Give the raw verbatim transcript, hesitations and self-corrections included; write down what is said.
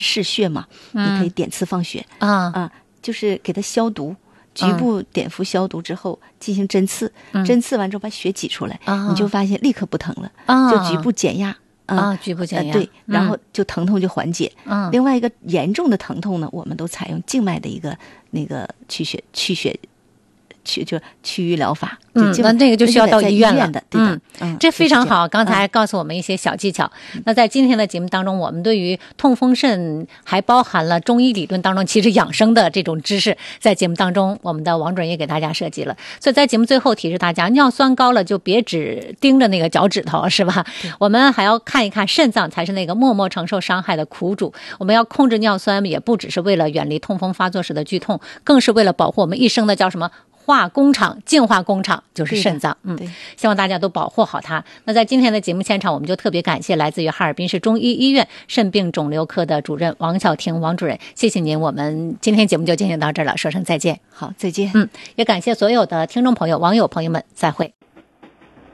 嗜血嘛， 嗯、 你可以点刺放血啊啊，就是给它消毒。局部碘伏消毒之后进行针刺， 嗯、 针刺完之后把血挤出来， 啊、 你就发现立刻不疼了， 啊、 就局部减压啊、呃，局部减压、 呃、对，然后就疼痛就缓解。 嗯， 另外一个严重的疼痛呢，我们都采用静脉的一个那个去血去血去就去瘀疗法。 嗯，那那个就需要到医院了。 的，对的，嗯， 嗯，这非常好。刚才告诉我们一些小技巧。嗯、那在今天的节目当中，我们对于痛风肾还包含了中医理论当中其实养生的这种知识，在节目当中，我们的王主任也给大家设计了。所以在节目最后提示大家，尿酸高了就别只盯着那个脚趾头，是吧？我们还要看一看肾脏才是那个默默承受伤害的苦主。我们要控制尿酸，也不只是为了远离痛风发作时的剧痛，更是为了保护我们一生的叫什么？化工厂、净化工厂就是肾脏，嗯，希望大家都保护好它。那在今天的节目现场，我们就特别感谢来自于哈尔滨市中医医院肾病肿瘤科的主任王晓婷王主任，谢谢您。我们今天节目就进行到这儿了，说声再见。 好，再见。 嗯，也感谢所有的听众朋友、网友朋友们，再会。